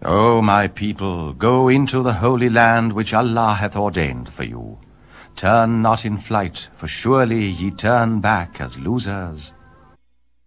O my people, go into the holy land which Allah hath ordained for you. Turn not in flight, for surely ye turn back as losers.